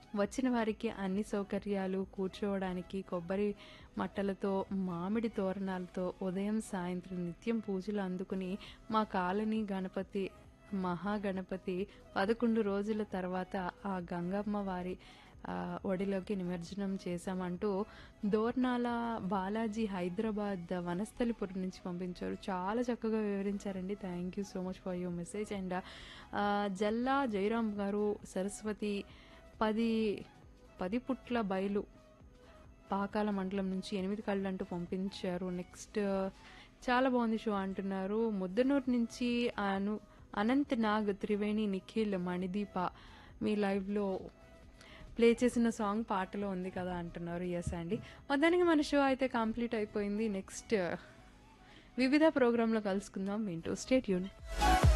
వచ్చిన వారికి అన్ని సౌకర్యాలు, కూర్చోవడానికి కొబ్బరి మట్టలతో, మామిడి తోరణాలతో ఉదయం, సాయంత్రం నిత్యం పూజలు అందుకుని మా కాలనీ గణపతి మహాగణపతి 11 రోజుల తర్వాత ఆ గంగమ్మ వారి ఒడిలోకి నిమజ్జనం చేశామంటూ దోర్నాల బాలాజీ హైదరాబాద్ వనస్థలిపురం నుంచి పంపించారు. చాలా చక్కగా వివరించారండి. Thank you so much for your message. And జల్లా Jayaram గారు సరస్వతి 10 పుట్ల బయలు పాకాల మండలం నుంచి 8 కళ్ళంటూ పంపించారు. నెక్స్ట్ చాలా బాగుంది షో అంటున్నారు. ముద్దనూరు నుంచి అనంత్ నాగ్, త్రివేణి, నిఖిల్, మణిదీప మీ లైవ్లో ప్లే చేసిన సాంగ్ పాటలో ఉంది కదా అంటున్నారు. ఎస్ అండి, మొత్తానికి మన షో అయితే కంప్లీట్ అయిపోయింది. నెక్స్ట్ వివిధ ప్రోగ్రాంలో కలుసుకుందాం. వింటూ స్టే ట్యూన్.